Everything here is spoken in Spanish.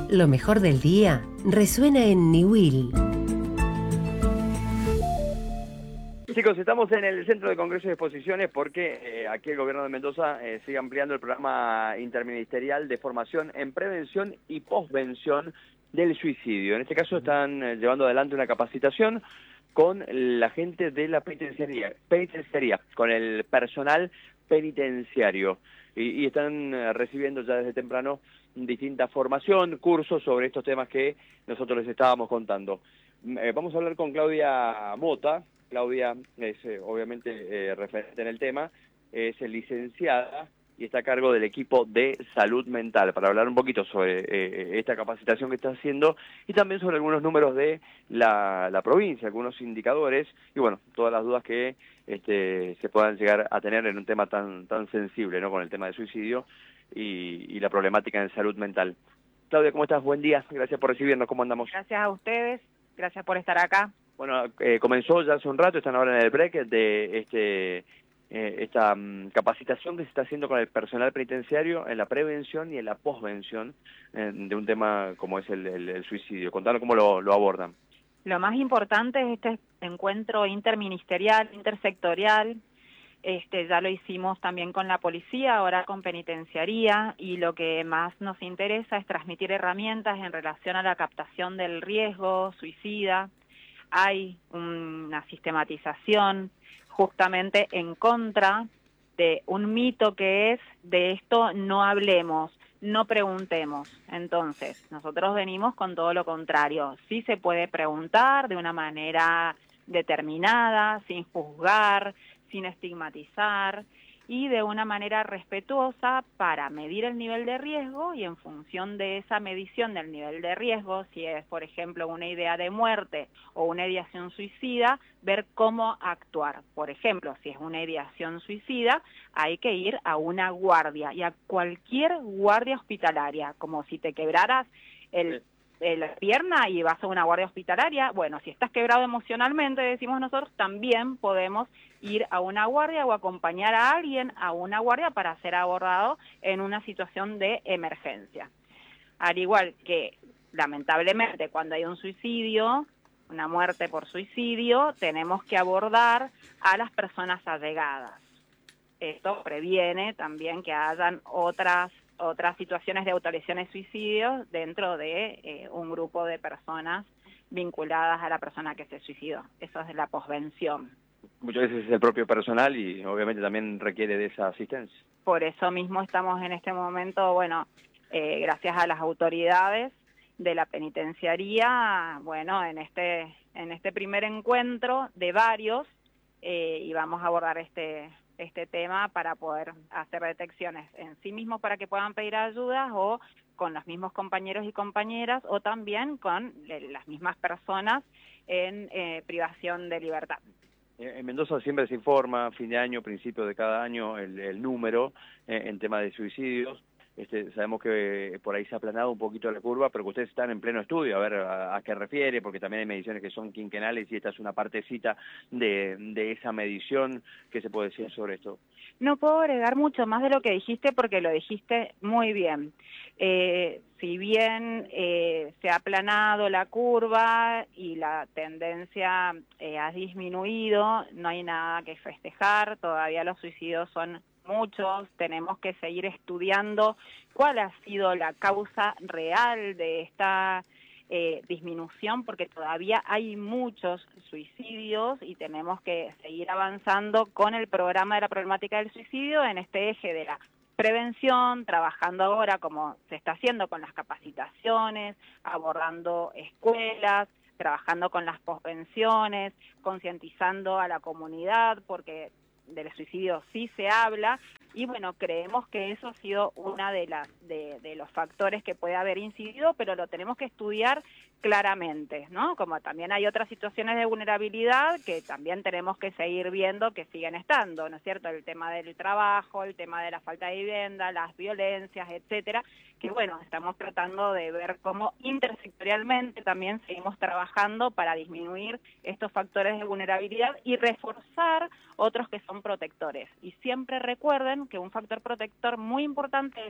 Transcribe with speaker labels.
Speaker 1: Lo mejor del día resuena en Niwil.
Speaker 2: Chicos, estamos en el Centro de Congresos y Exposiciones porque aquí el Gobierno de Mendoza sigue ampliando el programa interministerial de formación en prevención y posvención del suicidio. En este caso están llevando adelante una capacitación con la gente de la penitenciaría, con el personal penitenciario. Y están recibiendo ya desde temprano distinta formación, cursos sobre estos temas que nosotros les estábamos contando. Vamos a hablar con Claudia Mota. Claudia es obviamente referente en el tema, es licenciada y está a cargo del equipo de salud mental, para hablar un poquito sobre esta capacitación que está haciendo y también sobre algunos números de la provincia, algunos indicadores y bueno, todas las dudas que se puedan llegar a tener en un tema tan sensible, ¿no? Con el tema del suicidio y la problemática en salud mental. Claudia, ¿cómo estás? Buen día, gracias por recibirnos, ¿cómo andamos?
Speaker 3: Gracias a ustedes, gracias por estar acá.
Speaker 2: Bueno, comenzó ya hace un rato, están ahora en el break de esta capacitación que se está haciendo con el personal penitenciario en la prevención y en la posvención de un tema como es el suicidio. Contanos cómo lo abordan.
Speaker 3: Lo más importante es este encuentro interministerial, intersectorial. Ya lo hicimos también con la policía, ahora con penitenciaría, y lo que más nos interesa es transmitir herramientas en relación a la captación del riesgo suicida. Hay una sistematización justamente en contra de un mito que es de esto no hablemos, no preguntemos. Entonces, nosotros venimos con todo lo contrario. Sí se puede preguntar de una manera determinada, sin juzgar, sin estigmatizar y de una manera respetuosa para medir el nivel de riesgo y en función de esa medición del nivel de riesgo, si es, por ejemplo, una idea de muerte o una ideación suicida, ver cómo actuar. Por ejemplo, si es una ideación suicida, hay que ir a una guardia y a cualquier guardia hospitalaria, como si te quebraras la pierna y vas a una guardia hospitalaria. Bueno, si estás quebrado emocionalmente, decimos nosotros, también podemos ir a una guardia o acompañar a alguien a una guardia para ser abordado en una situación de emergencia. Al igual que, lamentablemente, cuando hay un suicidio, una muerte por suicidio, tenemos que abordar a las personas allegadas. Esto previene también que hayan otras situaciones de autolesiones suicidios dentro de un grupo de personas vinculadas a la persona que se suicidó. Eso es de la posvención.
Speaker 2: Muchas veces es el propio personal y obviamente también requiere de esa asistencia.
Speaker 3: Por eso mismo estamos en este momento, bueno, gracias a las autoridades de la penitenciaría, bueno, en este primer encuentro de varios, y vamos a abordar este tema para poder hacer detecciones en sí mismos para que puedan pedir ayuda o con los mismos compañeros y compañeras o también con las mismas personas en privación de libertad.
Speaker 2: En Mendoza siempre se informa, fin de año, principio de cada año, el número en tema de suicidios. Sabemos que por ahí se ha aplanado un poquito la curva, pero que ustedes están en pleno estudio, a ver a qué refiere, porque también hay mediciones que son quinquenales y esta es una partecita de esa medición. ¿Qué se puede decir sobre esto?
Speaker 3: No puedo agregar mucho más de lo que dijiste porque lo dijiste muy bien. Si bien se ha aplanado la curva y la tendencia ha disminuido, no hay nada que festejar, todavía los suicidios son muchos, tenemos que seguir estudiando cuál ha sido la causa real de esta disminución, porque todavía hay muchos suicidios y tenemos que seguir avanzando con el programa de la problemática del suicidio en este eje de la prevención, trabajando ahora como se está haciendo con las capacitaciones, abordando escuelas, trabajando con las posvenciones, concientizando a la comunidad, porque del suicidio sí se habla, y bueno, creemos que eso ha sido una de los factores que puede haber incidido, pero lo tenemos que estudiar claramente, ¿no? Como también hay otras situaciones de vulnerabilidad que también tenemos que seguir viendo que siguen estando, ¿no es cierto? El tema del trabajo, el tema de la falta de vivienda, las violencias, etcétera, que bueno, estamos tratando de ver cómo intersectorialmente también seguimos trabajando para disminuir estos factores de vulnerabilidad y reforzar otros que son protectores. Y siempre recuerden que un factor protector muy importante